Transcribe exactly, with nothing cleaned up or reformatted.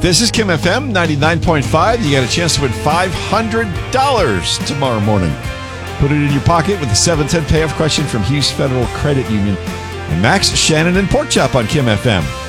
This is Kim F M ninety-nine point five. You got a chance to win five hundred dollars tomorrow morning. Put it in your pocket with the seven ten payoff question from Hughes Federal Credit Union. And Max, Shannon, and Porkchop on Kim F M.